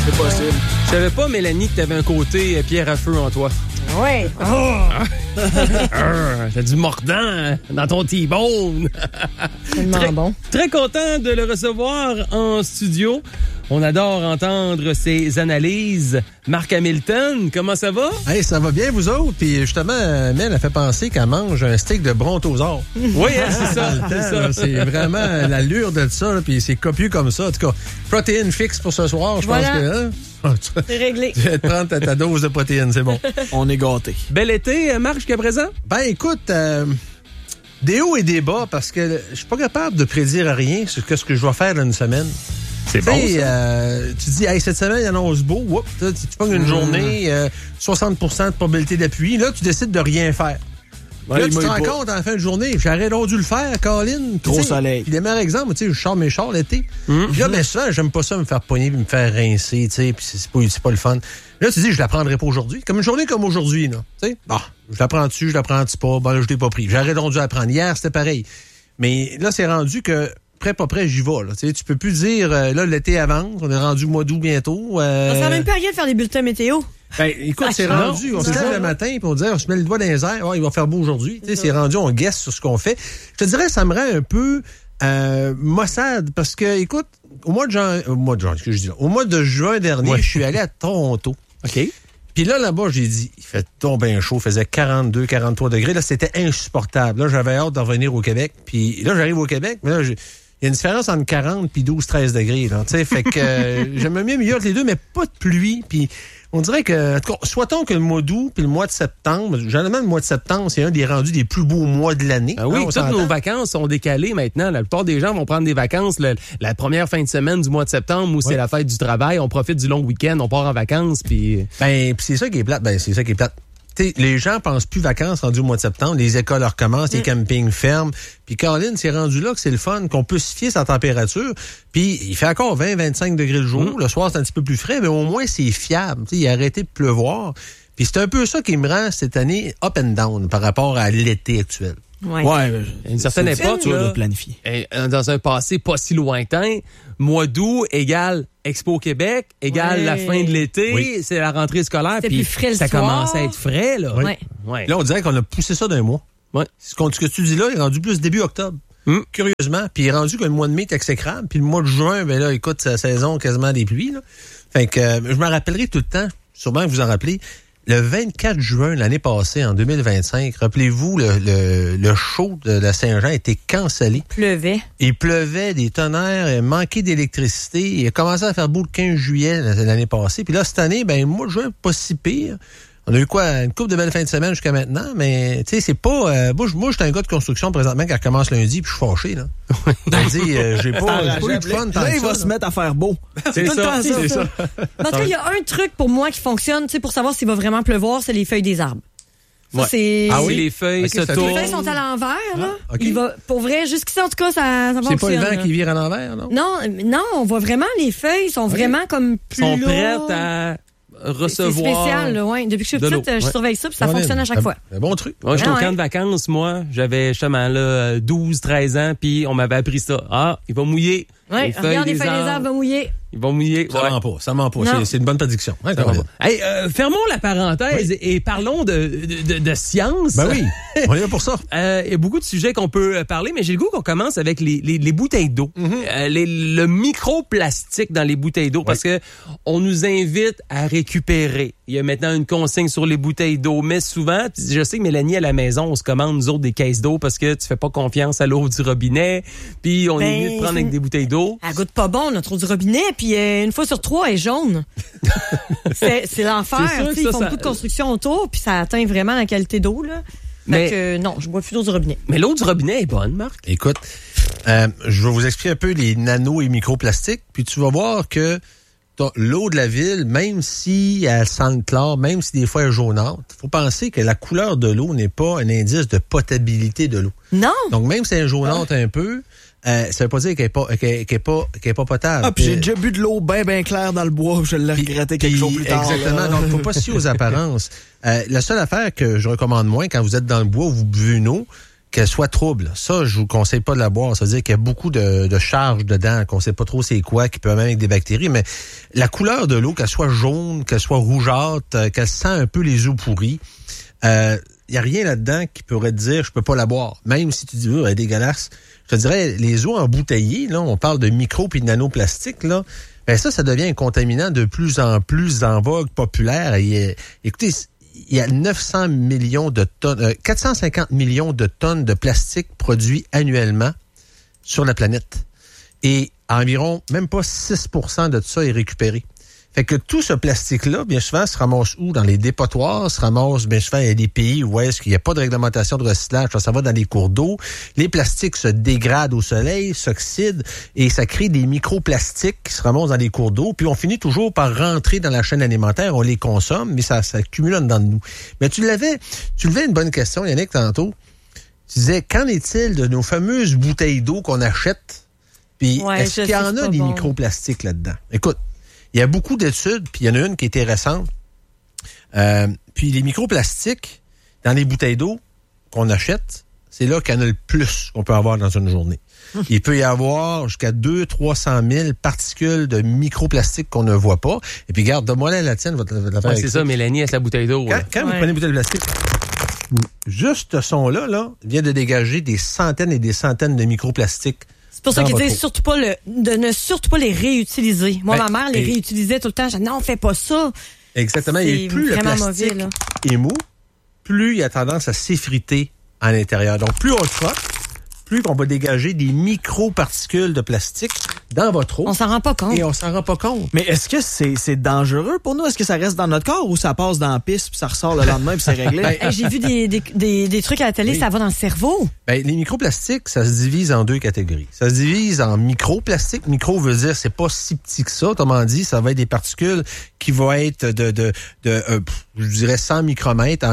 C'est possible. Je savais pas, Mélanie, que t'avais un côté pierre à feu en toi. Oui. T'as du mordant dans ton T-bone. Tellement bon. Très content de le recevoir en studio. On adore entendre ses analyses. Marc Hamilton, comment ça va? Hey, ça va bien, vous autres? Puis justement, Mel a fait penser qu'elle mange un steak de brontosaure. Oui, hein, c'est ça. C'est ça. C'est vraiment l'allure de ça, là, puis c'est copieux comme ça. En tout cas, protéines fixes pour ce soir, je pense que... C'est réglé. Tu vas te prendre ta dose de protéines, c'est bon. On est gâtés. Bel été, Marc, jusqu'à présent? Ben, écoute, des hauts et des bas, parce que je suis pas capable de prédire rien sur ce que je vais faire dans une semaine. C'est bon, ça. Tu dis, hey, cette semaine, il annonce beau. Oups, tu pognes une journée, 60% de probabilité d'appui. Là, tu décides de rien faire. Ouais, là, tu te rends compte en fin de journée, j'aurais donc dû le faire, Colin. Gros soleil. Puis le meilleur exemple, tu sais, je sors mes chars l'été. Puis là, ben ça, j'aime pas ça me faire pogner puis me faire rincer, tu sais, puis c'est pas le fun. Là, tu dis, je la prendrai pas aujourd'hui. Comme une journée comme aujourd'hui, là. Tu sais, je la prends-tu, je la prends-tu pas. Ben là, je l'ai pas pris. J'aurais donc dû la prendre. Hier, c'était pareil. Mais là, c'est rendu que prêt, pas prêt, j'y vais. Là. Tu peux plus dire, là, l'été avance, on est rendu au mois d'août bientôt. On sert même pas rien de faire des bulletins météo. Ben, écoute, c'est rendu, on se lève le matin puis on dit, on se met le doigt dans les airs, il va faire beau aujourd'hui. C'est rendu, on guesse sur ce qu'on fait. Je te dirais, ça me rend un peu maussade parce que, écoute, au mois de juin dernier, je suis allé à Toronto. OK. Puis là-bas, j'ai dit, il fait donc bien chaud, il faisait 42, 43 degrés. Là, c'était insupportable. Là, j'avais hâte d'en revenir au Québec. Puis là, j'arrive au Québec, mais là, il y a une différence entre 40 puis 12, 13 degrés. Là, fait que j'aime mieux entre les deux, mais pas de pluie. Puis on dirait que, en tout cas, soit-on que le mois d'août puis le mois de septembre, généralement le mois de septembre, c'est un des rendus des plus beaux mois de l'année. Ah oui, toutes nos vacances sont décalées maintenant. La plupart des gens vont prendre des vacances la première fin de semaine du mois de septembre où c'est la fête du travail. On profite du long week-end, on part en vacances. Puis c'est ça qui est plate. T'sais, les gens pensent plus vacances rendues au mois de septembre. Les écoles recommencent, les campings ferment. Puis Caroline, c'est rendu là que c'est le fun, qu'on peut se fier sa température. Puis il fait encore 20-25 degrés le jour. Le soir, c'est un petit peu plus frais, mais au moins, c'est fiable. T'sais, il a arrêté de pleuvoir. Puis c'est un peu ça qui me rend cette année up and down par rapport à l'été actuel. Ouais. À une certaine époque, tu dois planifier. Dans un passé pas si lointain, mois d'août égale Expo Québec, égale la fin de l'été, c'est la rentrée scolaire, puis ça commence à être frais, là. Ouais. Là, on dirait qu'on a poussé ça d'un mois. Ouais. Ce que tu dis là, il est rendu plus début octobre. Curieusement. Puis il est rendu que le mois de mai est exécrable. Puis le mois de juin, ben là, écoute, c'est la saison quasiment des pluies, là. Fait que je me rappellerai tout le temps, sûrement que vous en rappelez, le 24 juin l'année passée, en 2025, rappelez-vous, le show de la Saint-Jean a été cancellé. Il pleuvait, des tonnerres, il manquait d'électricité. Il a commencé à faire beau le 15 juillet l'année passée. Puis là, cette année, ben moi, je pas si pire. On a eu une couple de belles fins de semaine jusqu'à maintenant, mais tu sais, c'est pas... moi, je suis un gars de construction présentement qui recommence lundi, puis je suis fâché, là. J'ai pas eu de fun tant là, que il va ça, se mettre à faire beau. C'est ça. En tout cas, il y a un truc pour moi qui fonctionne, tu sais, pour savoir s'il va vraiment pleuvoir, c'est les feuilles des arbres. Ça, c'est... Ah oui, les feuilles se tournent. Les feuilles sont à l'envers, là. Okay. Pour vrai, jusqu'ici, en tout cas, ça fonctionne. C'est pas le vent qui vire à l'envers, non? Non, on voit vraiment les feuilles sont vraiment comme plus sont lourdes. Prêtes à recevoir. C'est spécial, là, ouais. Depuis que je suis petite, je surveille ça, puis ça fonctionne à chaque fois. Un bon truc. Moi, j'étais au camp de vacances, moi. J'avais justement là 12, 13 ans, puis on m'avait appris ça. Ah, il va mouiller. Oui, regarde, les feuilles des arbres vont mouiller. Ils vont mouiller. Ça ment pas. C'est une bonne prédiction. Ouais, hey, fermons la parenthèse et parlons de science. Ben oui, on est là pour ça. Il y a beaucoup de sujets qu'on peut parler, mais j'ai le goût qu'on commence avec les bouteilles d'eau. Le microplastique dans les bouteilles d'eau, parce que on nous invite à récupérer. Il y a maintenant une consigne sur les bouteilles d'eau, mais souvent, je sais que Mélanie, à la maison, on se commande, nous autres, des caisses d'eau parce que tu fais pas confiance à l'eau du robinet, puis on est mieux de prendre avec des bouteilles d'eau. Elle goûte pas bon, notre eau du robinet, puis une fois sur 3, elle est jaune. c'est l'enfer. Ils font beaucoup de construction autour, puis ça atteint vraiment la qualité d'eau, là. Mais non, je bois plus d'eau du robinet. Mais l'eau du robinet est bonne, Marc. Écoute, je vais vous expliquer un peu les nano et microplastiques, puis tu vas voir que l'eau de la ville, même si elle sent le chlore, même si des fois elle est jaunâtre, il faut penser que la couleur de l'eau n'est pas un indice de potabilité de l'eau. Non. Donc même si elle est jaunâtre un peu, ça veut pas dire qu'elle est pas potable. Ah, puis j'ai déjà bu de l'eau bien claire dans le bois, je l'ai regretté quelques jours plus tard. Exactement, là. donc faut pas se fier aux apparences. La seule affaire que je recommande moins quand vous êtes dans le bois ou vous buvez une eau, qu'elle soit trouble. Ça, je vous conseille pas de la boire. Ça veut dire qu'il y a beaucoup de charges dedans, qu'on sait pas trop c'est quoi, qui peut même avec des bactéries. Mais la couleur de l'eau, qu'elle soit jaune, qu'elle soit rougeâtre, qu'elle sent un peu les eaux pourries, il y a rien là-dedans qui pourrait te dire je peux pas la boire. Même si tu dis elle est dégueulasse. Je te dirais, les eaux embouteillées, là, on parle de micro puis de nanoplastiques, là, ben ça devient un contaminant de plus en plus en vogue, populaire. Écoutez, il y a 900 millions de tonnes, 450 millions de tonnes de plastique produits annuellement sur la planète. Et environ, même pas 6% de ça est récupéré. Fait que tout ce plastique-là, bien souvent, se ramasse où? Dans les dépotoirs, se ramasse, bien souvent, il y a des pays où est-ce qu'il n'y a pas de réglementation de recyclage, ça va dans les cours d'eau. Les plastiques se dégradent au soleil, s'oxydent, et ça crée des microplastiques qui se ramassent dans les cours d'eau, puis on finit toujours par rentrer dans la chaîne alimentaire, on les consomme, mais ça accumule en dedans de nous. Mais tu levais une bonne question, Yannick, tantôt. Tu disais, qu'en est-il de nos fameuses bouteilles d'eau qu'on achète? Puis, est-ce qu'il y en a des microplastiques là-dedans? Écoute, il y a beaucoup d'études, puis il y en a une qui était récente. Puis les microplastiques dans les bouteilles d'eau qu'on achète, c'est là qu'il y en a le plus qu'on peut avoir dans une journée. Il peut y avoir jusqu'à 200-300 000 particules de microplastiques qu'on ne voit pas. Et puis regarde, donne-moi la tienne, votre ouais, c'est ça, Mélanie, elle sa bouteille d'eau. Quand vous prenez une bouteille de plastique, juste ce son-là vient de dégager des centaines et des centaines de microplastiques. C'est pour ça qu'ils disent ne surtout pas les réutiliser. Moi, ma mère les réutilisait tout le temps. Je dis, non, fais pas ça. Exactement. Et plus le plastique est mou, plus il a tendance à s'effriter à l'intérieur. Donc, plus on le frotte, plus on va dégager des microparticules de plastique dans votre eau. On s'en rend pas compte. Et on s'en rend pas compte. Mais est-ce que c'est dangereux pour nous? Est-ce que ça reste dans notre corps ou ça passe dans la piste puis ça ressort le lendemain puis c'est réglé? J'ai vu des trucs à la télé, ça va dans le cerveau. Les microplastiques, ça se divise en deux catégories. Ça se divise en microplastiques. Micro veut dire c'est pas si petit que ça. Autrement dit, ça va être des particules qui vont être je dirais 100 micromètres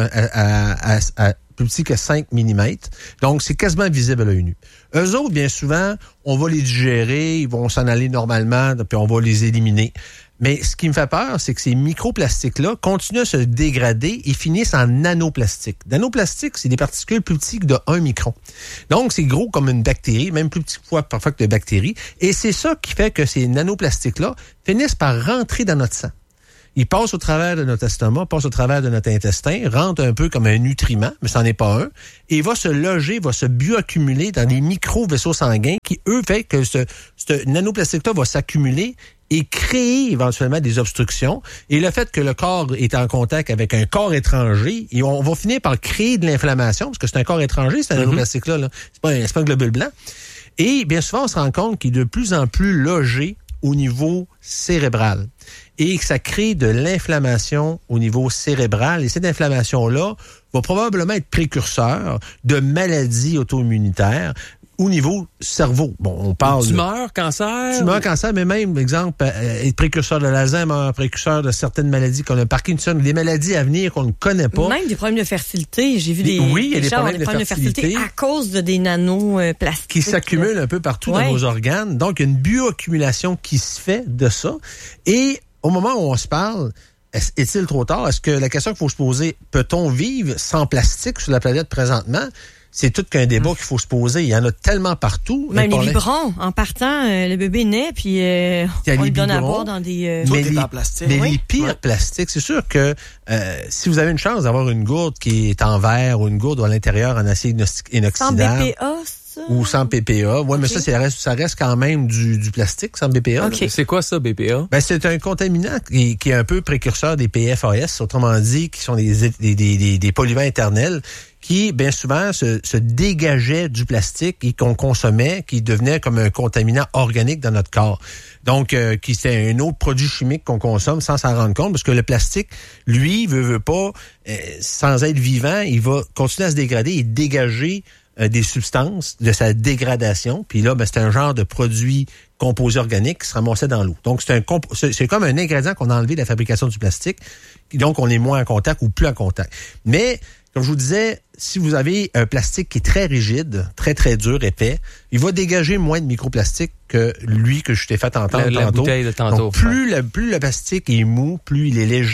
à plus petit que 5 mm. Donc, c'est quasiment visible à l'œil nu. Eux autres, bien souvent, on va les digérer, ils vont s'en aller normalement, puis on va les éliminer. Mais ce qui me fait peur, c'est que ces microplastiques-là continuent à se dégrader et finissent en nanoplastiques. Nanoplastiques, c'est des particules plus petites de 1 micron. Donc, c'est gros comme une bactérie, même plus petit parfois que de bactéries. Et c'est ça qui fait que ces nanoplastiques-là finissent par rentrer dans notre sang. Il passe au travers de notre estomac, passe au travers de notre intestin, rentre un peu comme un nutriment, mais c'en est pas un, et va se loger, va se bioaccumuler dans des micro-vaisseaux sanguins qui, eux, fait que ce nanoplastique-là va s'accumuler et créer éventuellement des obstructions. Et le fait que le corps est en contact avec un corps étranger, et on va finir par créer de l'inflammation, parce que c'est un corps étranger, c'est un nanoplastique-là. Là. C'est pas un globule blanc. Et bien souvent, on se rend compte qu'il est de plus en plus logé au niveau cérébral. Et que ça crée de l'inflammation au niveau cérébral. Et cette inflammation-là va probablement être précurseur de maladies auto-immunitaires au niveau cerveau. Bon, on parle tumeur, cancer, mais même, exemple, être précurseur de l'Alzheimer, précurseur de certaines maladies comme le Parkinson, des maladies à venir qu'on ne connaît pas. Même des problèmes de fertilité. J'ai vu des problèmes de fertilité à cause de des nanoplastiques. Qui s'accumulent un peu partout dans nos organes. Donc, il y a une bioaccumulation qui se fait de ça. Et au moment où on se parle, est-il trop tard? Est-ce que la question qu'il faut se poser, peut-on vivre sans plastique sur la planète présentement? C'est tout qu'un débat qu'il faut se poser. Il y en a tellement partout. Même les biberons. En partant, le bébé naît, puis on lui donne à boire dans des... Tout est en plastique. Mais les pires plastiques, c'est sûr que si vous avez une chance d'avoir une gourde qui est en verre ou une gourde à l'intérieur en acier inoxydable... Sans BPA, ou sans BPA. Oui, mais ça reste quand même du plastique, sans BPA. Okay. C'est quoi ça, BPA? C'est un contaminant qui est un peu précurseur des PFAS, autrement dit, qui sont des polluants éternels, qui, bien souvent, se dégageaient du plastique et qu'on consommait, qui devenait comme un contaminant organique dans notre corps. Donc, qui c'est un autre produit chimique qu'on consomme sans s'en rendre compte, parce que le plastique, lui, veut pas, sans être vivant, il va continuer à se dégrader et dégager des substances de sa dégradation. Puis là, c'est un genre de produit composé organique qui se ramassait dans l'eau. Donc, c'est comme un ingrédient qu'on a enlevé de la fabrication du plastique. Donc, on est moins en contact ou plus en contact. Mais, comme je vous disais, si vous avez un plastique qui est très rigide, très, très dur, épais, il va dégager moins de microplastiques que lui que je t'ai fait entendre la tantôt. Bouteille de tantôt. Donc, plus le plastique est mou, plus il est léger,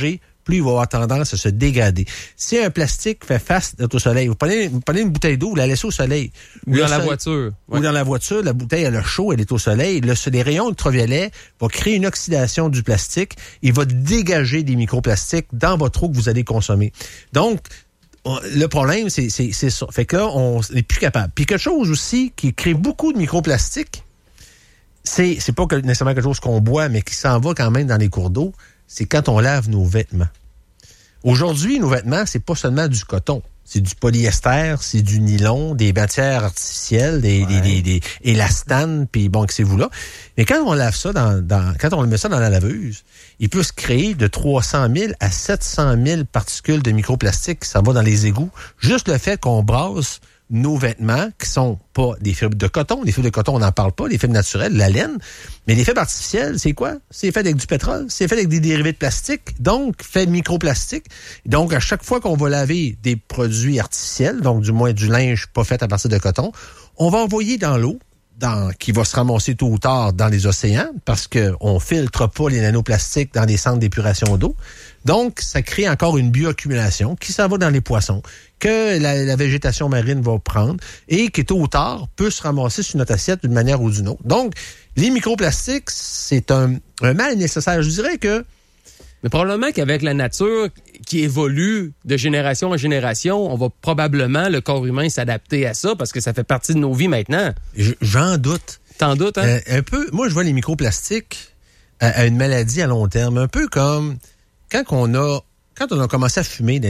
plus il va avoir tendance à se dégrader. Si un plastique fait face au soleil, vous prenez une bouteille d'eau, vous la laissez au soleil. Ou dans la voiture. Ou dans la voiture, la bouteille, elle a chaud, elle est au soleil. Les rayons ultraviolets vont créer une oxydation du plastique. Il va dégager des microplastiques dans votre eau que vous allez consommer. Donc, le problème, c'est ça. Fait que là, on n'est plus capable. Puis quelque chose aussi qui crée beaucoup de microplastiques, c'est pas nécessairement quelque chose qu'on boit, mais qui s'en va quand même dans les cours d'eau, c'est quand on lave nos vêtements. Aujourd'hui, nos vêtements, c'est pas seulement du coton. C'est du polyester, c'est du nylon, des matières artificielles, des élastanes, puis bon, que c'est vous là. Mais quand on lave ça quand on le met ça dans la laveuse, il peut se créer de 300 000 à 700 000 particules de microplastiques qui s'en vont dans les égouts. Juste le fait qu'on brasse nos vêtements, qui sont pas des fibres de coton. Les fibres de coton, on n'en parle pas, les fibres naturelles, la laine. Mais les fibres artificielles, c'est quoi? C'est fait avec du pétrole, c'est fait avec des dérivés de plastique, donc fait de microplastiques. Donc, à chaque fois qu'on va laver des produits artificiels, donc du moins du linge pas fait à partir de coton, on va envoyer dans l'eau, qui va se ramasser tôt ou tard dans les océans, parce qu'on filtre pas les nanoplastiques dans les centres d'épuration d'eau. Donc, ça crée encore une bioaccumulation qui s'en va dans les poissons, que la végétation marine va prendre et qui, tôt ou tard, peut se ramasser sur notre assiette d'une manière ou d'une autre. Donc, les microplastiques, c'est un mal nécessaire. Je dirais que... Mais probablement qu'avec la nature qui évolue de génération en génération, on va probablement, le corps humain, s'adapter à ça parce que ça fait partie de nos vies maintenant. J'en doute. T'en doutes, hein? Un peu. Moi, je vois les microplastiques à une maladie à long terme. Un peu comme quand on a commencé à fumer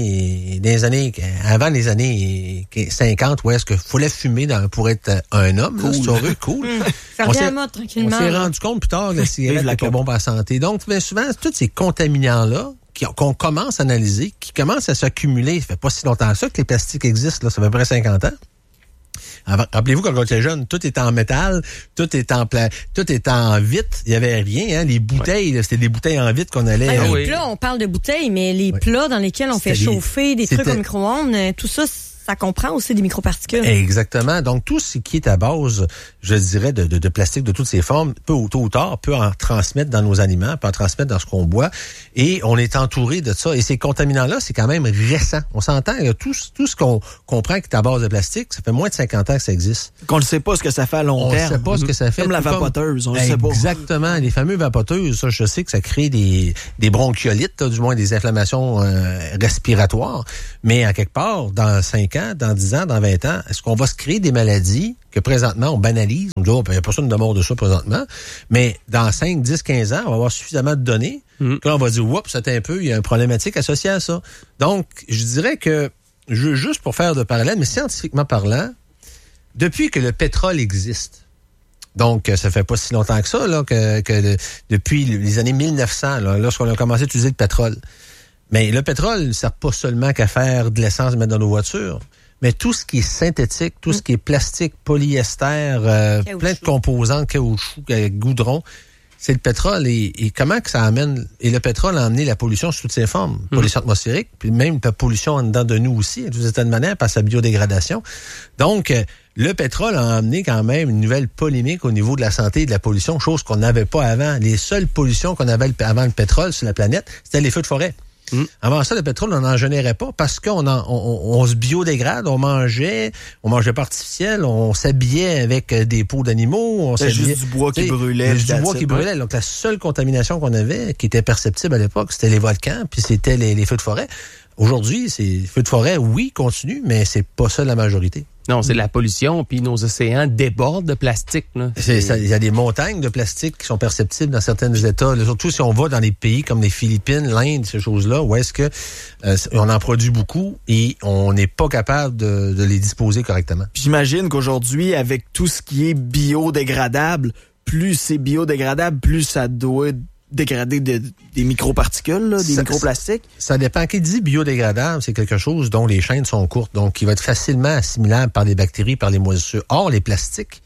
avant les années 50, où est-ce qu'il fallait fumer pour être un homme, cool. Là, si on veut, cool. Ça revient à mode tranquillement. On s'est rendu compte plus tard que la cigarette n'est pas bon pour la santé. Donc, bien souvent, tous ces contaminants-là qu'on commence à analyser, qui commencent à s'accumuler, ça fait pas si longtemps que les plastiques existent, là, ça fait à peu près 50 ans. Rappelez-vous, quand on était jeune, tout était en métal, tout était en vitre, il y avait rien, hein. Les bouteilles, là, c'était des bouteilles en vitre qu'on allait... Les plats, on parle de bouteilles, mais les plats dans lesquels on fait chauffer des trucs au micro-ondes, tout ça, ça comprend aussi des microparticules. Exactement. Donc, tout ce qui est à base, je dirais, de plastique de toutes ces formes, tôt ou tard, peut en transmettre dans nos aliments, peut en transmettre dans ce qu'on boit. Et on est entouré de ça. Et ces contaminants-là, c'est quand même récent. On s'entend, tout ce qu'on comprend qui est à base de plastique, ça fait moins de 50 ans que ça existe. Qu'on ne sait pas ce que ça fait à long terme. On ne sait pas ce que ça fait. Comme la vapoteuse, on ne sait pas. Exactement. Les fameux vapoteuses, ça, je sais que ça crée des bronchiolites, là, du moins des inflammations respiratoires. Mais à quelque part, dans 5 ans, dans 10 ans, dans 20 ans, est-ce qu'on va se créer des maladies que présentement on banalise? On dit, il n'y a personne de mort de ça présentement. Mais dans 5, 10, 15 ans, on va avoir suffisamment de données que là, on va dire, oups, c'est un peu, il y a une problématique associée à ça. Donc, je dirais que, juste pour faire de parallèle, mais scientifiquement parlant, depuis que le pétrole existe, donc ça fait pas si longtemps que ça, là, depuis les années 1900, là, lorsqu'on a commencé à utiliser le pétrole. Mais le pétrole ne sert pas seulement qu'à faire de l'essence et mettre dans nos voitures, mais tout ce qui est synthétique, tout ce qui est plastique, polyester, plein de composants, caoutchouc, goudron, c'est le pétrole. Et comment que ça amène... Et le pétrole a amené la pollution sous toutes ses formes. Pollution atmosphérique, puis même la pollution en dedans de nous aussi, d'une certaine manière, par sa biodégradation. Donc, le pétrole a amené quand même une nouvelle polémique au niveau de la santé et de la pollution, chose qu'on n'avait pas avant. Les seules pollutions qu'on avait avant le pétrole sur la planète, c'était les feux de forêt. Avant ça, le pétrole, on n'en générait pas parce qu'on se biodégrade, on mangeait pas artificiel, on s'habillait avec des peaux d'animaux. C'était juste du bois qui brûlait. Juste du bois qui brûlait. Donc, la seule contamination qu'on avait, qui était perceptible à l'époque, c'était les volcans, puis c'était les feux de forêt. Aujourd'hui, ces feux de forêt, oui, continuent, mais c'est pas ça la majorité. Non, c'est de la pollution, puis nos océans débordent de plastique. Il y a des montagnes de plastique qui sont perceptibles dans certains États. Là, surtout si on va dans des pays comme les Philippines, l'Inde, ces choses-là, où est-ce que on en produit beaucoup et on n'est pas capable de les disposer correctement. Puis j'imagine qu'aujourd'hui, avec tout ce qui est biodégradable, plus c'est biodégradable, plus ça doit dégrader des microparticules, là, des microplastiques? Ça dépend. Qui dit biodégradable, c'est quelque chose dont les chaînes sont courtes, donc qui va être facilement assimilable par les bactéries, par les moisissures. Or, les plastiques,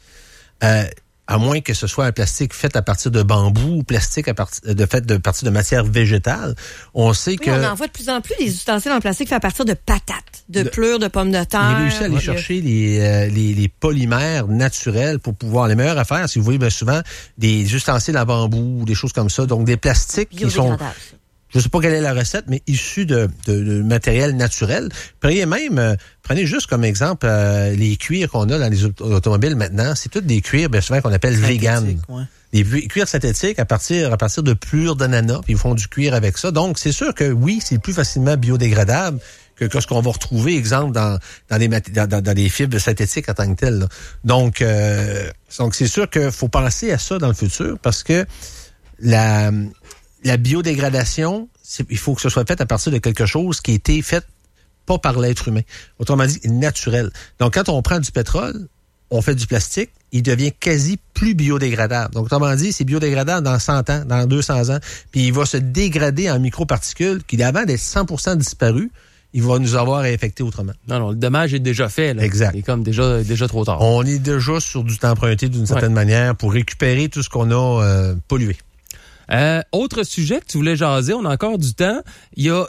à moins que ce soit un plastique fait à partir de bambou ou plastique à partir de matière végétale, on sait que... On en voit de plus en plus des ustensiles en plastique faits à partir de patates, de plures, de pommes de terre. Il réussit à aller chercher les polymères naturels pour pouvoir... Les meilleures affaires, si vous voyez bien souvent, des ustensiles à bambou, des choses comme ça, donc des plastiques qui sont je sais pas quelle est la recette, mais issu de matériel naturel. Prenez juste comme exemple les cuirs qu'on a dans les automobiles maintenant. C'est tous des cuirs, bien souvent, qu'on appelle vegan. Ouais. Des cuirs synthétiques à partir de pelures d'ananas, puis ils font du cuir avec ça. Donc, c'est sûr que oui, c'est plus facilement biodégradable que ce qu'on va retrouver, exemple, dans des fibres synthétiques en tant que telles. Là. Donc, c'est sûr qu'il faut penser à ça dans le futur, parce que la biodégradation, il faut que ce soit fait à partir de quelque chose qui a été fait pas par l'être humain. Autrement dit, naturel. Donc, quand on prend du pétrole, on fait du plastique, il devient quasi plus biodégradable. Donc, autrement dit, c'est biodégradable dans 100 ans, dans 200 ans, puis il va se dégrader en microparticules qui, avant d'être 100% disparu, il va nous avoir infectés autrement. Non, le dommage est déjà fait. Là. Exact. Il est comme déjà trop tard. On est déjà sur du temps emprunté d'une certaine manière pour récupérer tout ce qu'on a pollué. Autre sujet que tu voulais jaser, on a encore du temps. Il y a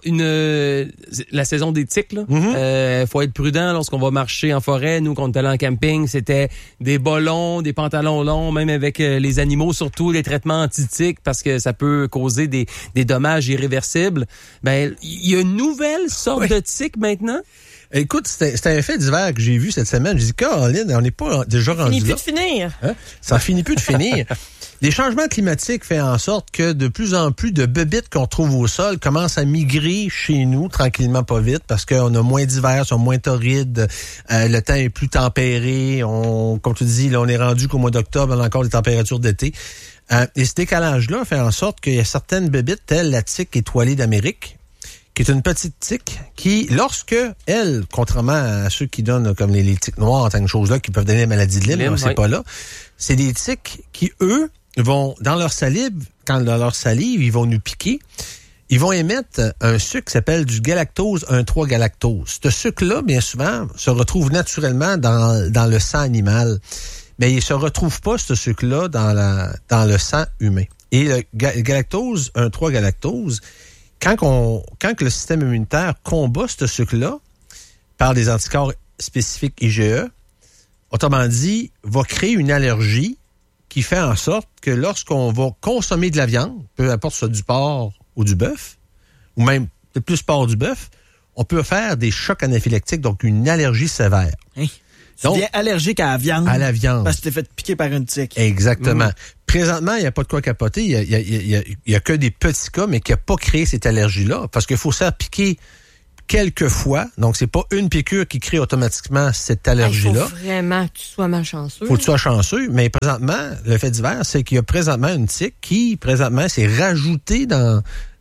la saison des tiques. Là. Faut être prudent lorsqu'on va marcher en forêt. Nous, quand on est allé en camping, c'était des bas longs, des pantalons longs, même avec les animaux, surtout les traitements anti-tiques, parce que ça peut causer des dommages irréversibles. Ben, il y a une nouvelle sorte de tique maintenant. Écoute, c'était un fait divers que j'ai vu cette semaine. J'ai dit, Caroline, on n'est pas déjà rendu là. Ça finit plus de finir. Hein? Ça finit plus de finir. Les changements climatiques font en sorte que de plus en plus de bébites qu'on trouve au sol commencent à migrer chez nous, tranquillement, pas vite, parce qu'on a moins d'hiver, sont moins torrides, le temps est plus tempéré. Comme tu dis, là, on est rendu qu'au mois d'octobre, on a encore des températures d'été. Et ce décalage-là fait en sorte qu'il y a certaines bébites, telles la tique étoilée d'Amérique, qui est une petite tique qui, lorsque elle, contrairement à ceux qui donnent comme les tiques noires en tant que chose-là, qui peuvent donner la maladie de Lyme, c'est pas là, c'est des tiques qui, eux, vont, dans leur salive, ils vont nous piquer, ils vont émettre un sucre qui s'appelle du galactose 1,3-galactose. Ce sucre-là, bien souvent, se retrouve naturellement dans le sang animal. Mais il se retrouve pas, ce sucre-là, dans le sang humain. Et le galactose 1,3-galactose, quand le système immunitaire combat ce sucre-là par des anticorps spécifiques IgE, autrement dit, va créer une allergie qui fait en sorte que lorsqu'on va consommer de la viande, peu importe soit du porc ou du bœuf, ou même plus porc du bœuf, on peut faire des chocs anaphylactiques, donc une allergie sévère. Hein? Tu deviens allergique à la viande. À la viande. Parce que tu t'es fait piquer par une tique. Exactement. Présentement, il n'y a pas de quoi capoter. Il y a que des petits cas, mais qui n'a pas créé cette allergie-là. Parce qu'il faut se faire piquer quelques fois. Donc, c'est pas une piqûre qui crée automatiquement cette allergie-là. Il faut vraiment que tu sois malchanceux. Faut que tu sois chanceux. Mais présentement, le fait divers, c'est qu'il y a présentement une tique qui, présentement, s'est rajoutée dans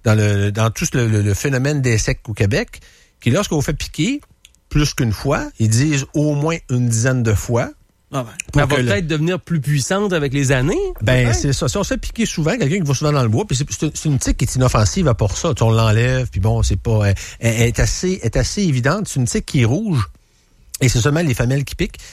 tout le phénomène d'insectes au Québec, qui, lorsqu'on fait piquer, plus qu'une fois, ils disent au moins une dizaine de fois. Ah ben. Elle va peut-être devenir plus puissante avec les années. Ben, c'est ça. Si on se fait piquer souvent, quelqu'un qui va souvent dans le bois, puis c'est une tique qui est inoffensive à pour ça. Tu, on l'enlève, puis bon, c'est pas... Elle est assez évidente. C'est une tique qui est rouge. Et c'est seulement les femelles qui piquent.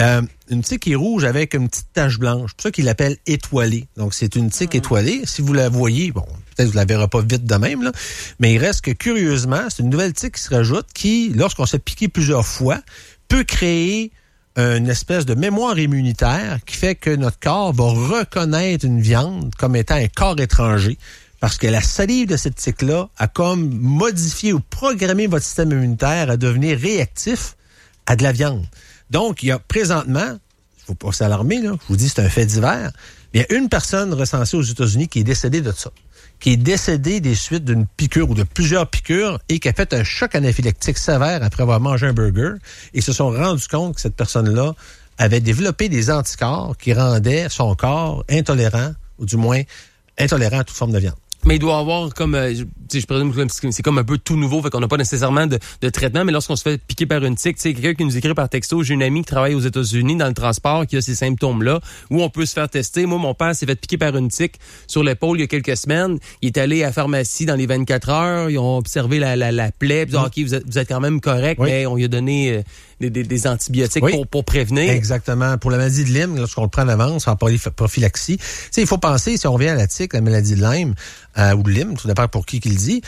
Une tique qui est rouge avec une petite tache blanche. C'est pour ça qu'ils l'appellent étoilée. Donc, c'est une tique étoilée. Si vous la voyez, bon, peut-être vous la verrez pas vite de même, là. Mais il reste que, curieusement, c'est une nouvelle tique qui se rajoute qui, lorsqu'on s'est piqué plusieurs fois, peut créer une espèce de mémoire immunitaire qui fait que notre corps va reconnaître une viande comme étant un corps étranger. Parce que la salive de cette tique-là a comme modifié ou programmé votre système immunitaire à devenir réactif à de la viande. Donc, il y a présentement, il ne faut pas s'alarmer, là, je vous dis c'est un fait divers, il y a une personne recensée aux États-Unis qui est décédée de ça, qui est décédée des suites d'une piqûre ou de plusieurs piqûres et qui a fait un choc anaphylactique sévère après avoir mangé un burger et se sont rendus compte que cette personne-là avait développé des anticorps qui rendaient son corps intolérant, ou du moins intolérant à toute forme de viande. Mais il doit avoir comme, je présume que c'est comme un peu tout nouveau, fait qu'on n'a pas nécessairement de traitement, mais lorsqu'on se fait piquer par une tique, tu sais, quelqu'un qui nous écrit par texto, j'ai une amie qui travaille aux États-Unis dans le transport, qui a ces symptômes-là, où on peut se faire tester. Moi, mon père s'est fait piquer par une tique sur l'épaule il y a quelques semaines. Il est allé à la pharmacie dans les 24 heures, ils ont observé la plaie, puis OK, vous êtes quand même correct, mais on lui a donné des antibiotiques pour prévenir. Exactement. Pour la maladie de Lyme, lorsqu'on le prend en avance, en prophylaxie, tu sais, il faut penser, si on revient à la tique, la maladie de Lyme, ou de Lyme, tout dépend pour qui le dit,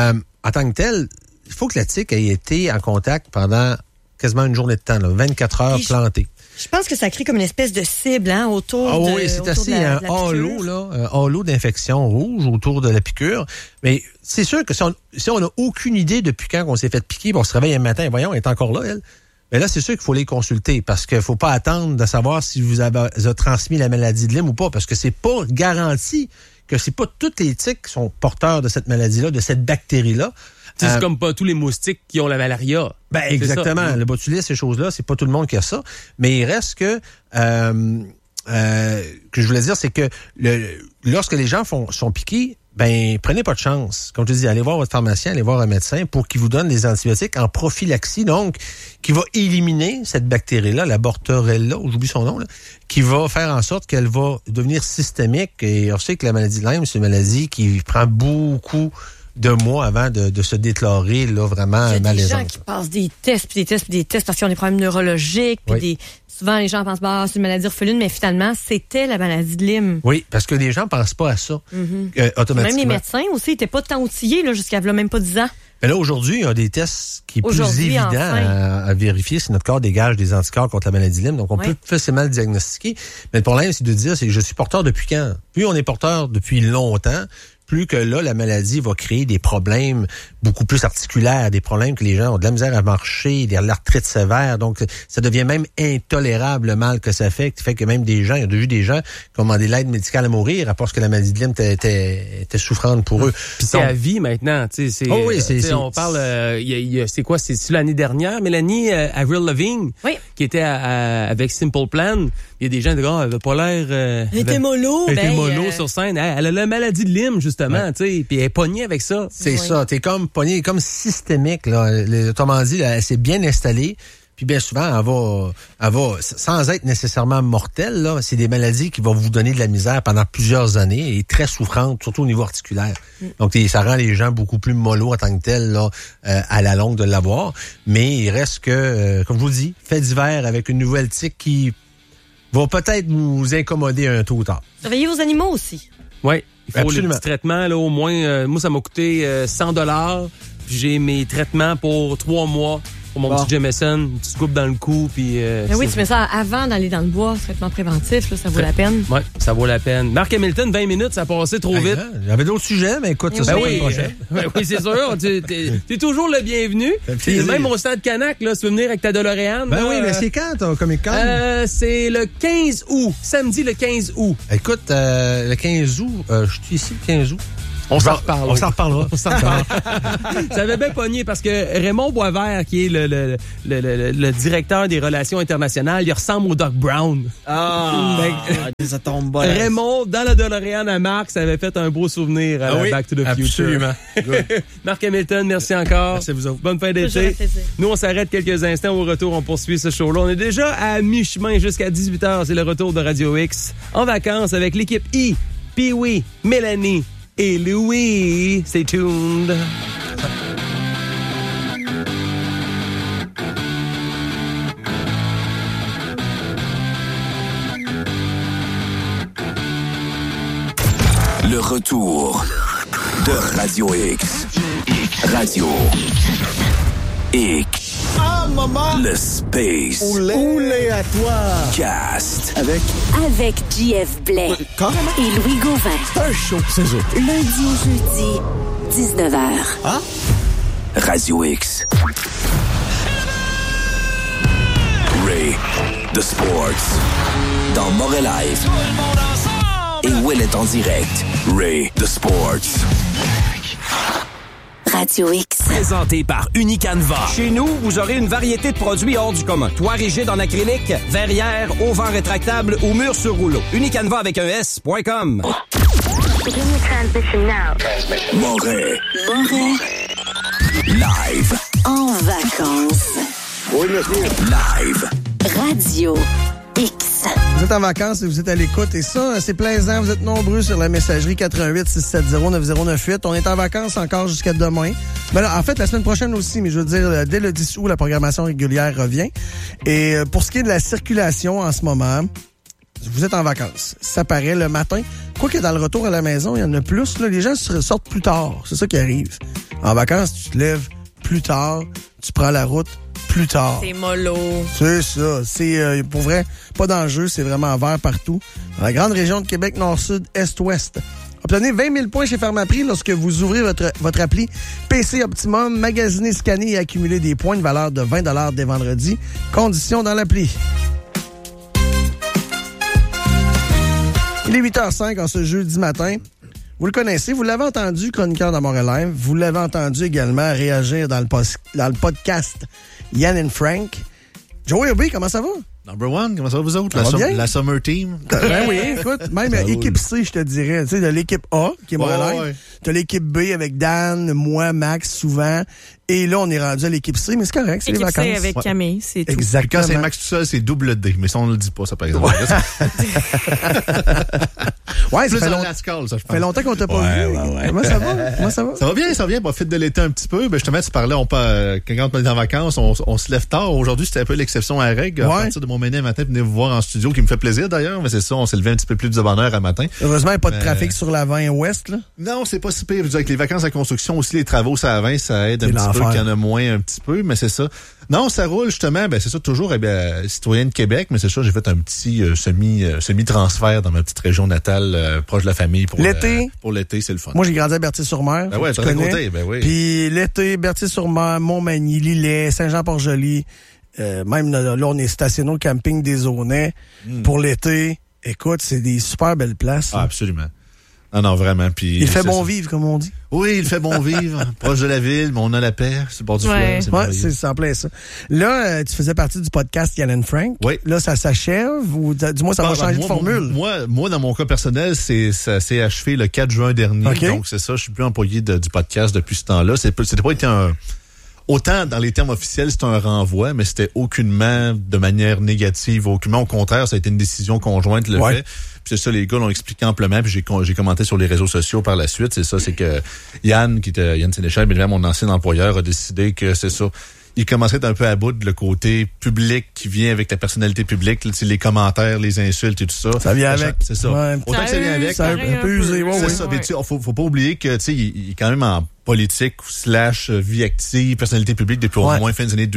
en tant que tel, il faut que la tique ait été en contact pendant quasiment une journée de temps, là, 24 heures plantée. Je pense que ça crée comme une espèce de cible autour de oui, c'est assez un halo, là, un halo d'infection rouge autour de la piqûre. Mais c'est sûr que si on n'a aucune idée depuis quand on s'est fait piquer, on se réveille un matin, voyons, elle est encore là, elle. Mais là, c'est sûr qu'il faut les consulter parce qu'il faut pas attendre de savoir si vous avez transmis la maladie de Lyme ou pas, parce que c'est pas garanti que c'est pas toutes les tiques qui sont porteurs de cette maladie-là, de cette bactérie-là. C'est comme pas tous les moustiques qui ont la malaria. Ben exactement. Le botulisme, ces choses-là, c'est pas tout le monde qui a ça. Mais il reste que je voulais dire, c'est que lorsque les gens sont piqués, ben prenez pas de chance. Comme je dis, allez voir votre pharmacien, allez voir un médecin pour qu'il vous donne des antibiotiques en prophylaxie, donc qui va éliminer cette bactérie-là, la Bortorella, j'oublie son nom, là, qui va faire en sorte qu'elle va devenir systémique. Et on sait que la maladie de Lyme, c'est une maladie qui prend beaucoup de mois avant de se déclarer là vraiment malaisante. Il y a des gens qui passent des tests parce qu'ils ont des problèmes neurologiques, puis souvent les gens pensent c'est une maladie orpheline, mais finalement c'était la maladie de Lyme. Oui, parce que les gens pensent pas à ça automatiquement. Même les médecins aussi n'étaient pas tant outillés là jusqu'à même pas 10 ans. Mais là, aujourd'hui, il y a des tests qui sont plus évidents à vérifier si notre corps dégage des anticorps contre la maladie de Lyme. Donc, on peut facilement le diagnostiquer. Mais le problème, c'est de dire, je suis porteur depuis quand? Plus on est porteur depuis longtemps, plus que là, la maladie va créer des problèmes beaucoup plus articulaires, des problèmes que les gens ont de la misère à marcher, de l'arthrite sévère. Donc, ça devient même intolérable le mal que ça fait, qui fait que même des gens, il y a déjà eu des gens qui ont demandé l'aide médicale à mourir à cause que la maladie de Lyme était souffrante pour eux. Puis c'est à vie maintenant, tu sais. On parle, c'est quoi, c'est l'année dernière, Mélanie Avril Lavigne, qui était avec Simple Plan. Il y a des gens qui disent, elle avait pas l'air... elle était mollo. Elle était mollo sur scène. Elle a la maladie de Lyme, justement, tu sais, puis elle est pognée avec ça. C'est ça, t'es comme pogné, comme systémique, là. Autrement dit, elle s'est bien installée. Puis bien souvent, elle va, sans être nécessairement mortelle, là, c'est des maladies qui vont vous donner de la misère pendant plusieurs années et très souffrantes, surtout au niveau articulaire. Donc, ça rend les gens beaucoup plus mollo en tant que tel, là, à la longue de l'avoir. Mais il reste que, comme je vous dis, fait divers avec une nouvelle tique qui va peut-être vous incommoder un tôt ou tard. Surveillez vos animaux aussi. Oui, il faut le petit traitement, là, au moins. Moi, ça m'a coûté $100. J'ai mes traitements pour 3 mois. Pour mon petit Jameson, une petite coupe dans le cou, puis... Mais oui, tu mets ça avant d'aller dans le bois, traitement préventif, là, ça vaut la peine. Oui, ça vaut la peine. Marc Hamilton, 20 minutes, ça a passé trop vite. J'avais d'autres sujets, mais écoute, ça sera le prochain. Oui, c'est sûr. T'es toujours le bienvenu. Même au Stade Canac, là, tu veux venir avec ta DeLorean. Ben oui, mais c'est quand, ton Comic-Con? C'est le 15 août. Samedi, le 15 août. Écoute, le 15 août, je suis ici le 15 août. On s'en reparlera. Ça avait bien pogné parce que Raymond Boisvert, qui est le directeur des relations internationales, il ressemble au Doc Brown. Ça tombe bien. Raymond, dans la DeLorean à Marc, ça avait fait un beau souvenir à Back to the Future. Absolument. Marc Hamilton, merci encore. Merci à vous autres. Bonne fin d'été. Nous, on s'arrête quelques instants. Au retour, on poursuit ce show-là. On est déjà à mi-chemin jusqu'à 18h. C'est le retour de Radio X en vacances avec l'équipe I, Pee-wee, Mélanie et Louis. Stay tuned. Le retour de Radio X. Radio X. Ah, maman! Le Space. Oulé à toi! Cast. Avec JF Blais. Et Louis Gauvin. C'est un show, c'est ça. Lundi au jeudi, 19h. Hein? Radio X. Ray, The Sports. Dans Montréal Live. Et Will est en direct. Ray, The Sports. Radio X. Présenté par Unicanva. Chez nous, vous aurez une variété de produits hors du commun. Toit rigide en acrylique, verrière, auvent rétractable ou mur sur rouleau. Unicanva avec un S.com. Montréal. Live. En vacances. Oui, monsieur. Live. Radio X. Vous êtes en vacances et vous êtes à l'écoute et ça, c'est plaisant. Vous êtes nombreux sur la messagerie 88 670 9098. On est en vacances encore jusqu'à demain. Ben là, en fait, la semaine prochaine aussi, mais je veux dire, dès le 10 août, la programmation régulière revient. Et pour ce qui est de la circulation en ce moment, vous êtes en vacances. Ça paraît le matin. Quoique dans le retour à la maison, il y en a plus. Là, les gens sortent plus tard. C'est ça qui arrive. En vacances, tu te lèves plus tard. tu prends la route plus tard. C'est mollo. C'est ça. C'est, pour vrai, pas d'enjeu. C'est vraiment vert partout. Dans la grande région de Québec, nord-sud, est-ouest. Obtenez 20 000 points chez Pharmaprix lorsque vous ouvrez votre appli PC Optimum, magasinez, scannez et accumulez des points de valeur de 20 dès vendredi. Conditions dans l'appli. Il est 8h05 en ce jeudi matin. Vous le connaissez, vous l'avez entendu, chroniqueur dans Montréal Live. Vous l'avez entendu également réagir dans le podcast Yann and Frank. Joey Obi, comment ça va? Number one, comment ça va vous autres? La Summer Team? Ben oui, écoute, même équipe C, je te dirais. Tu sais, de l'équipe A, qui est Montréal. Ouais. T'as l'équipe B avec Dan, moi, Max, souvent. Et là, on est rendu à l'équipe C, mais c'est correct, c'est les vacances. L'équipe C avec Camille, c'est tout. Exactement. Quand c'est Max tout seul, c'est double D, mais ça, on ne le dit pas, ça, par exemple. Ouais, ça fait longtemps qu'on t'a pas vu. Ouais. Comment ça va? Ça va bien. Profite de l'été un petit peu. Ben, justement, tu parlais, quand on est en vacances, on se lève tard. Aujourd'hui, c'était un peu l'exception à la règle. À partir de mon ménage matin, venez vous voir en studio, qui me fait plaisir d'ailleurs, mais c'est ça, on s'est levé un petit peu plus de bonne heure à matin. Heureusement, il n'y a pas de trafic sur la 20 ouest, là. Non, c'est pas si pire. Avec les vacances à construction, aussi les travaux sur la 20, ça aide un petit peu, qu'il y en a moins un petit peu, mais c'est ça. Non, ça roule justement, c'est ça, toujours citoyen de Québec, mais c'est ça, j'ai fait un petit semi-transfert dans ma petite région natale, proche de la famille pour l'été. Pour l'été, c'est le fun. Moi, j'ai grandi à Berthier-sur-Mer. Ben ouais, tu connais. Ben oui. Puis l'été, Berthier-sur-Mer, Montmagny, Lillet, Saint-Jean-Port-Joli, même là, on est stationné au camping des Aunais pour l'été. Écoute, c'est des super belles places. Ah, absolument. Non, vraiment. Puis il fait bon vivre, comme on dit. Oui, il fait bon vivre. Proche de la ville, mais on a la paix. C'est le bord du fleuve. C'est en plein ça. Là, tu faisais partie du podcast Yann and Frank. Oui. Là, ça s'achève ou du moins ça va changer de formule? Moi, dans mon cas personnel, ça s'est achevé le 4 juin dernier. Okay. Donc, c'est ça. Je suis plus employé du podcast depuis ce temps-là. C'était pas été autant dans les termes officiels, c'est un renvoi, mais c'était aucunement de manière négative, aucunement. Au contraire, ça a été une décision conjointe, le fait. Puis c'est ça, les gars l'ont expliqué amplement, puis j'ai commenté sur les réseaux sociaux par la suite. C'est ça, c'est que Yann Sénéchal, mais mon ancien employeur, a décidé que c'est ça. Il commençait d'être un peu à bout de le côté public qui vient avec la personnalité publique, là, les commentaires, les insultes et tout ça. Ça vient avec. C'est ça. Ouais. Autant que ça vient avec. Ça a un peu usé. C'est ça. Mais faut pas oublier que, tu sais, il est quand même en politique / vie active, personnalité publique depuis au moins fin des années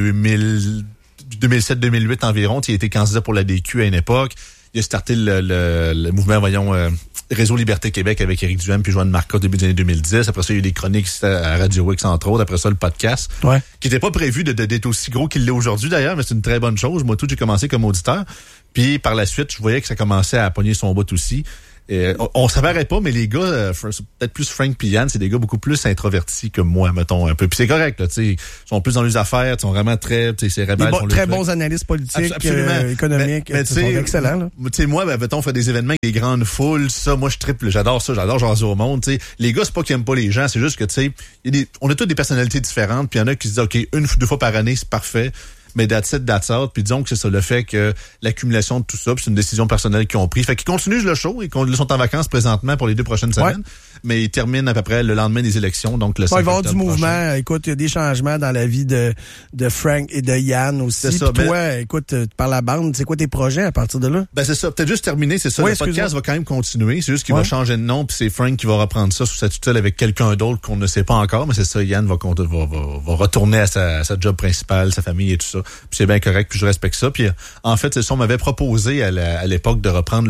2007-2008 environ. Il a été candidat pour la DQ à une époque. Il a starté le mouvement, Réseau Liberté Québec avec Éric Duhaime puis Joanne Marcotte début des années 2010. Après ça, il y a eu des chroniques à Radio X, entre autres. Après ça, le podcast, qui n'était pas prévu d'être aussi gros qu'il l'est aujourd'hui, d'ailleurs, mais c'est une très bonne chose. Moi, j'ai commencé comme auditeur. Puis, par la suite, je voyais que ça commençait à pogner son bout aussi. On s'apparaît pas, mais les gars, peut-être plus Frank et Yann, c'est des gars beaucoup plus introvertis que moi, mettons, un peu. Puis c'est correct, là, tu sais, ils sont plus dans les affaires, ils sont vraiment très, tu sais, c'est très bons analystes politiques, économiques, ils sont excellents, là. Tu sais, moi, mettons, on fait des événements avec des grandes foules, ça, moi, je triple, j'adore ça, j'adore jaser au monde, tu sais. Les gars, c'est pas qu'ils aiment pas les gens, c'est juste que, tu sais, on a tous des personnalités différentes, puis il y en a qui se disent, OK, 1-2 fois par année, c'est parfait. Mais that's out. Puis disons que c'est ça, le fait que l'accumulation de tout ça, puis c'est une décision personnelle qu'ils ont pris. Fait qu'ils continuent le show et qu'ils sont en vacances présentement pour les 2 prochaines semaines. Mais ils terminent à peu près le lendemain des élections, donc le 5 octobre. Il va y avoir du mouvement. Prochain. Écoute, il y a des changements dans la vie de Frank et de Yann aussi. C'est ça. Toi, écoute, par la bande, c'est quoi tes projets à partir de là? Ben c'est ça. Peut-être juste terminer, c'est ça. Le podcast va quand même continuer. C'est juste qu'il va changer de nom, puis c'est Frank qui va reprendre ça sous sa tutelle avec quelqu'un d'autre qu'on ne sait pas encore. Mais c'est ça, Yann va retourner à sa job principale, sa famille et tout ça. Puis c'est bien correct, puis je respecte ça. Puis en fait, c'est ça, on m'avait proposé à l'époque de reprendre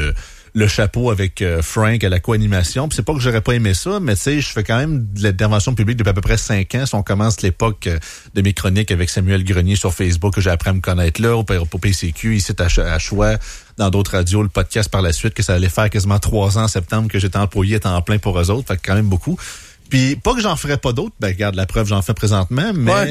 le chapeau avec Frank à la co-animation. Puis c'est pas que j'aurais pas aimé ça, mais tu sais, je fais quand même de l'intervention publique depuis à peu près 5 ans. Si on commence l'époque de mes chroniques avec Samuel Grenier sur Facebook, que j'ai appris à me connaître là, au PCQ, ici à Choix, dans d'autres radios, le podcast par la suite, que ça allait faire quasiment 3 ans en septembre que j'étais employé à temps plein pour eux autres. Fait que quand même beaucoup. Puis pas que j'en ferais pas d'autres, ben regarde, la preuve, j'en fais présentement, mais...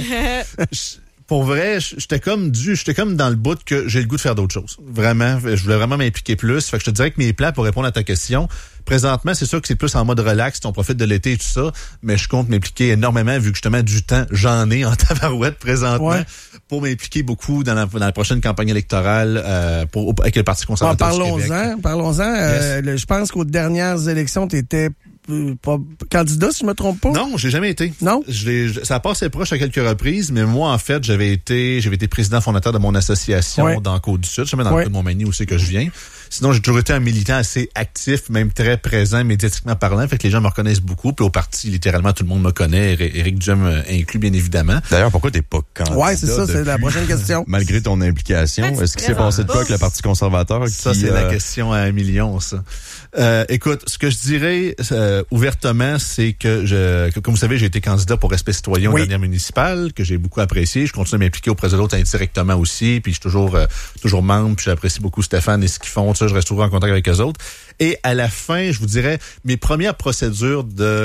Pour vrai, j'étais comme dans le bout que j'ai le goût de faire d'autres choses. Vraiment, je voulais vraiment m'impliquer plus. Fait que je te dirais que mes plans pour répondre à ta question, présentement, c'est sûr que c'est plus en mode relax, on profite de l'été et tout ça, mais je compte m'impliquer énormément vu que justement du temps, j'en ai en tabarouette présentement pour m'impliquer beaucoup dans la prochaine campagne électorale avec le Parti conservateur du Québec. Parlons-en. Yes. Je pense qu'aux dernières élections, t'étais pas candidat, si je me trompe pas. Non, j'ai jamais été. Non? Ça a passé proche à quelques reprises, mais moi, en fait, j'avais été président fondateur de mon association dans Côte-du-Sud. Je sais même dans le cas de Montmagny où c'est que je viens. Sinon, j'ai toujours été un militant assez actif, même très présent médiatiquement parlant. Fait que les gens me reconnaissent beaucoup. Puis au parti, littéralement, tout le monde me connaît. Éric Duhem inclus, bien évidemment. D'ailleurs, pourquoi t'es pas candidat? Ouais, c'est ça, c'est la prochaine question. Malgré ton implication, est-ce qu'il s'est passé de quoi avec le Parti conservateur? Ça, c'est la question à 1 million, ça. Écoute, ce que je dirais ouvertement, c'est que comme vous savez, j'ai été candidat pour Respect citoyen aux dernières municipales, que j'ai beaucoup apprécié. Je continue à m'impliquer auprès de l'autre indirectement aussi, puis je suis toujours membre, puis j'apprécie beaucoup Stéphane et ce qu'ils font. Ça, je reste toujours en contact avec eux autres. Et à la fin, je vous dirais, mes premières procédures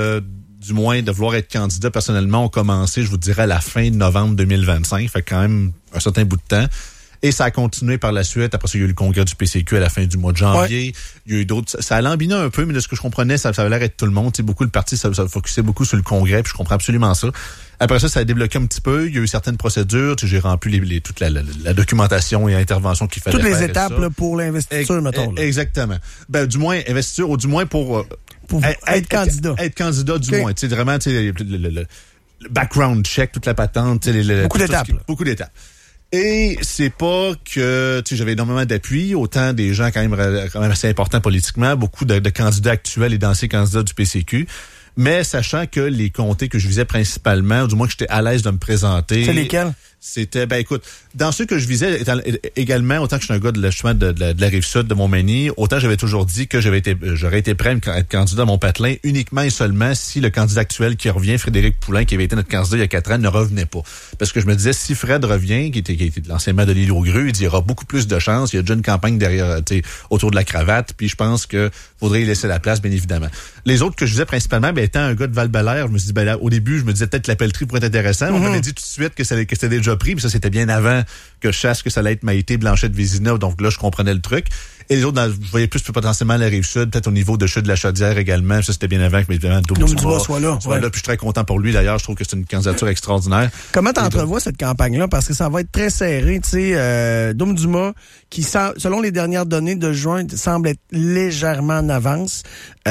du moins de vouloir être candidat personnellement ont commencé, je vous dirais, à la fin de novembre 2025. Fait quand même un certain bout de temps. Et ça a continué par la suite. Après ça, il y a eu le congrès du PCQ à la fin du mois de janvier. Ouais. Il y a eu d'autres. Ça a lambiné un peu, mais de ce que je comprenais, ça avait l'air d'être tout le monde. T'sais, beaucoup le parti, ça focusait beaucoup sur le congrès, puis je comprends absolument ça. Après ça a débloqué un petit peu. Il y a eu certaines procédures. J'ai rempli toute la documentation et intervention qu'il fallait faire. Toutes les étapes là, pour l'investiture, mettons. Là. Exactement. Ben, du moins, investiture, ou du moins pour être candidat. Être candidat, du moins. Tu sais, vraiment, tu sais, le background check, toute la patente. Beaucoup d'étapes. Beaucoup d'étapes. Et c'est pas que, tu sais, j'avais énormément d'appui, autant des gens quand même assez importants politiquement, beaucoup de candidats actuels et d'anciens candidats du PCQ. Mais sachant que les comtés que je visais principalement, ou du moins que j'étais à l'aise de me présenter. C'est lesquels? C'était, écoute, dans ceux que je visais, également, autant que je suis un gars de la Rive-Sud, de Montmagny, autant j'avais toujours dit que j'aurais été prêt à être candidat à Mont-Patelin uniquement et seulement si le candidat actuel qui revient, Frédéric Poulain, qui avait été notre candidat il y a 4 ans, ne revenait pas. Parce que je me disais, si Fred revient, qui était de l'ancien maire de l'île aux Grues, il y aura beaucoup plus de chances. Il y a déjà une campagne derrière, autour de la cravate, puis je pense que faudrait y laisser la place, bien évidemment. Les autres que je visais principalement, étant un gars de Val-Bélair, je me suis dit, là, au début, je me disais peut-être que la pelleterie pourrait être intéressant. On m'avait dit tout de suite que c'était déjà pris, puis ça, c'était bien avant que je sache que ça allait être Maïté, Blanchette, Vézina, donc là, je comprenais le truc. Et les autres, je voyais plus potentiellement la Rive-Sud, peut-être au niveau de Chute de la Chaudière également. Ça, c'était bien avant que évidemment Dôme Dumas soit là. Puis je suis très content pour lui, d'ailleurs. Je trouve que c'est une candidature extraordinaire. Comment t'entrevois cette campagne-là? Parce que ça va être très serré, tu sais. Dôme Dumas, qui, selon les dernières données de juin, semble être légèrement en avance.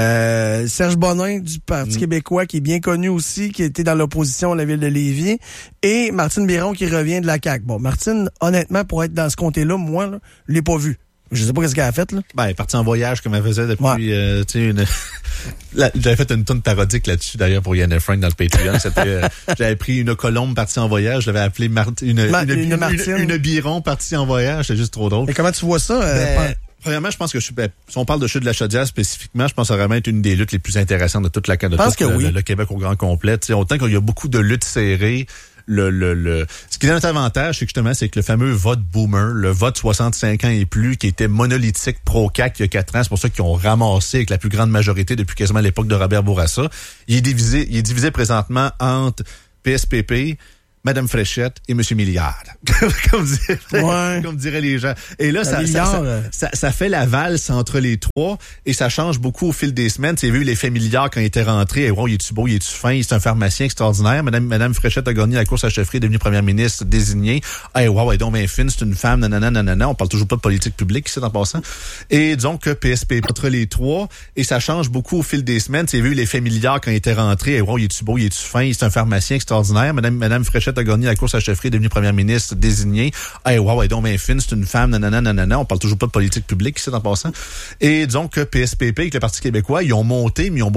Serge Bonin, du Parti québécois, qui est bien connu aussi, qui était dans l'opposition à la ville de Lévis. Et Martine Biron, qui revient de la CAQ. Bon, Martine, honnêtement, pour être dans ce comté-là, moi, là, je l'ai pas vu. Je sais pas qu'est-ce qu'elle a fait, là. Elle est partie en voyage, comme elle faisait depuis, tu sais, j'avais fait une toune parodique là-dessus, d'ailleurs, pour Yann Frank dans le Patreon. C'était, j'avais pris une colombe partie en voyage, je l'avais appelé une Biron partie en voyage. C'était juste trop drôle. Et comment tu vois ça? Premièrement, je pense que si on parle de Chute de la Chaudière spécifiquement, je pense que ça va vraiment être une des luttes les plus intéressantes de toute la le Québec au grand complet. T'sais, autant qu'il y a beaucoup de luttes serrées, ce qui est notre avantage, c'est justement, c'est que le fameux vote boomer, le vote 65 ans et plus, qui était monolithique pro-CAQ il y a 4 ans, c'est pour ça qu'ils ont ramassé avec la plus grande majorité depuis quasiment l'époque de Robert Bourassa. Il est divisé présentement entre PSPP, Madame Fréchette et Monsieur Milliard. comme diraient les gens. Et là, ça fait la valse entre les trois et ça change beaucoup au fil des semaines. Tu as vu l'effet Milliard quand il était rentré. Et wow, il est-tu beau, il est-tu fin? C'est un pharmacien extraordinaire. Madame Fréchette a gagné la course à chefferie, est devenue première ministre désignée. Hey, wow, elle est donc bien fine, c'est une femme, nanana. On parle toujours pas de politique publique ici en passant. Et disons que PSP entre les trois et ça change beaucoup au fil des semaines. Tu as vu l'effet Milliard quand il était rentré. Et wow, il est-tu beau, il est-tu fin? C'est un pharmacien extraordinaire. Madame Fréchette a gagné la course à chefferie, est devenue première ministre désignée. Hey, wow, elle est donc bien fine, c'est une femme, nanana. On parle toujours pas de politique publique ici en passant. Et disons que PSPP avec le Parti québécois, ils ont monté, mais ils ont